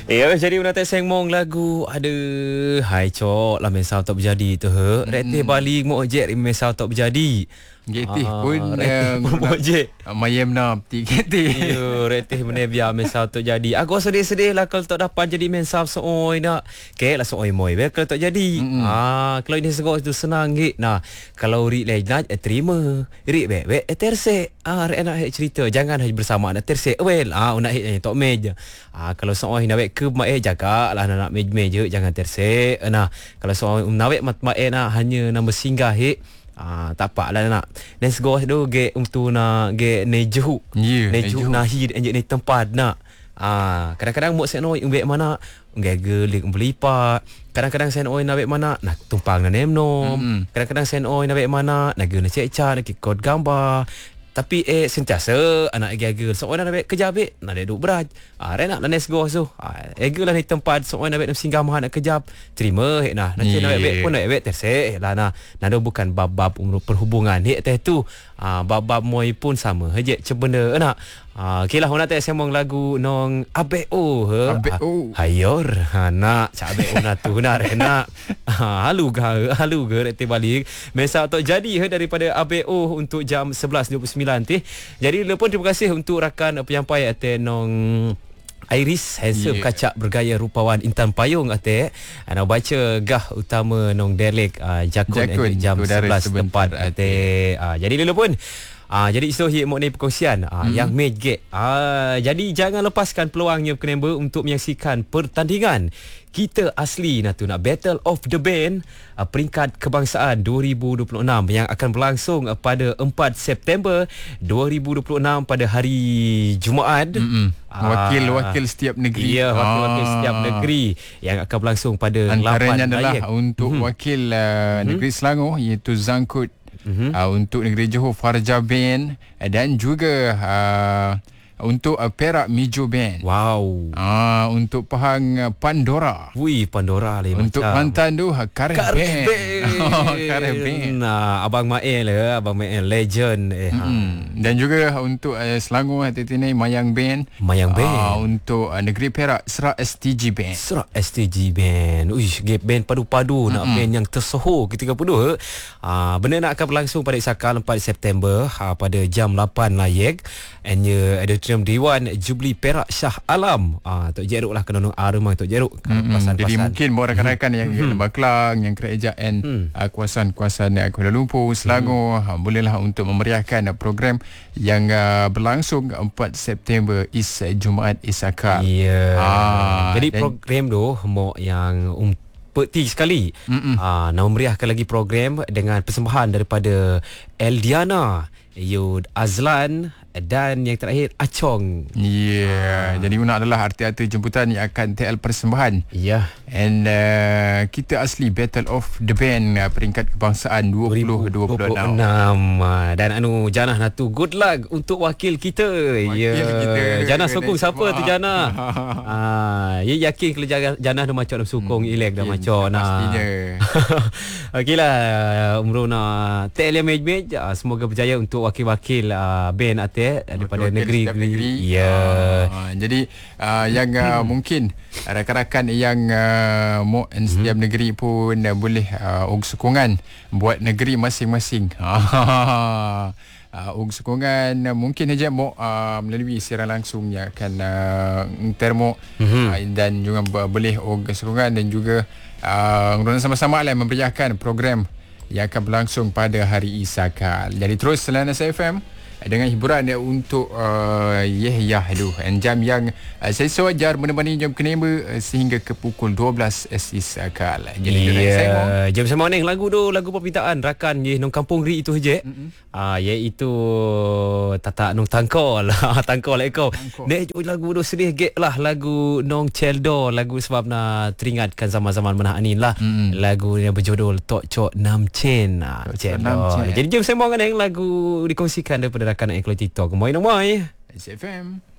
Ya, jadi nak sengmong lagu ada hai cok lah mesau tak berjadi tu he. Retih balik mo ojek mesau tak berjadi. Getih pun ojek. Mayem nak getih. Yo, retih menebia mesau tak jadi. Aku sedih-sedih lah kalau tak dapat jadi mesau seoi nak. Ke lah seoi moi be kalau tak jadi. Kalau ini segala itu senang git. Nah, kalau ri lejat terima. Ri be terse. Rek nak cerita jangan hanya bersama nak terse. Well, nak hit tok meja. Kalau seoi nak ke mai jaga lah nak meja jangan terse. Nah, kalau seoi nak mat nak hanya nama singgah hit. Tak apa lah nak. Dan segala tu ge untuk nak ge neju. Neju nahi enje ni tempat nak. Kadang-kadang mok saya noi umbek mana gegelik belipak. Kadang-kadang saya noi nak mana nak tumpang na nemnom. Kadang-kadang saya noi nak mana nak guna cek-cek nak kod gambar. Tapi sentiasa anak gagal seorang nak kejap nak duduk berat. Nak lanes go so. Lah ni tempat seorang nak singgah mah nak kejap. Terima nak nak pun nak tersek lah nah. Nado bukan bab-bab perhubungan teh tu. Bab-bab moi pun sama. Hejek cebenda nak. Okey lah nak sembang lagu nong ABO hayor nak cak ABO na tu nak nak halu ga reti balik mesa tok jadi daripada ABO untuk jam 11.29 teh. Jadi lepun terima kasih untuk rakan penyampai ate nong Iris handsome kacak bergaya rupawan Intan Payung ate ana baca gah utama nong Derek Jakun jam 11 tempat ate. Jadi lepun jadi isu hik mok ni perkongsian yang mejget. Jadi jangan lepaskan peluangnya penembak untuk menyaksikan pertandingan kita asli nak Battle of the Band peringkat kebangsaan 2026 yang akan berlangsung pada 4 September 2026 pada hari Jumaat. Wakil-wakil setiap negeri. Ya, wakil-wakil setiap negeri yang akan berlangsung pada antaranya adalah untuk wakil negeri Selangor iaitu Zangkut. Untuk negeri Johor Farja Band dan juga untuk Perak Mijo Band. Wow. Untuk Pahang Pandora. Pandora lah untuk macam. Kelantan tu Kareh Band. Kareh Band. Abang Mael legend. Dan juga untuk Selangor ini Mayang Band. Untuk negeri Perak Serak STG Band. Serak STG Band. Band padu-padu nak band yang tersohor ketika penuh. Benda nak akan berlangsung pada Isakal 4 September pada jam 8 layek. Auditorium Dewan Jubli Perak Shah Alam. Tok Jeruk lah kena remang Tok Jeruk. Jadi mungkin buat rakan-rakan yang Lembah Kelang, yang kerajaan kawasan Kuala Lumpur, Selangor bolehlah untuk memeriahkan program yang berlangsung 4 September Jumaat Isakal. Jadi program tu mau yang peti sekali. Nak memeriahkan lagi program dengan persembahan daripada Eldiana, Yud Azlan dan yang terakhir Acong. Jadi Una adalah arti-arti jemputan yang akan TL persembahan. And kita asli Battle of the Band peringkat kebangsaan 2026. Dan Janah Natu, good luck untuk wakil kita. Janah sokong siapa tu Janah? Ya yakin kalau Janah dah macam sokong elek dah macam pastinya. Okeylah Umrona TL Mej semoga berjaya untuk wakil-wakil band daripada negeri. Jadi yang mungkin rakan-rakan yang setiap negeri pun boleh sokongan buat negeri masing-masing. Sokongan mungkin saja melalui siaran langsung yang akan termo dan juga boleh sokongan dan juga sama-sama lah memberiakan program yang akan berlangsung pada hari Isakal. Jadi terus selain SFM dengan hiburan untuk jam yang saya sewajar menemani jam kenema sehingga ke pukul 12 Isakal. Jadi jam sama ni lagu permintaan rakan nong kampung ri itu je. Iaitu Tata nong tangkol. Tangkol kau. Nek lagu tu sedih gek lah lagu nong Celdo, lagu sebab nak teringatkan zaman-zaman mana ni lah. Lagu yang berjudul Tok Cok Nam Chen. Jadi jam sembang dengan lagu dikongsikan daripada rakan Kualiti Talk. Moi. SFM.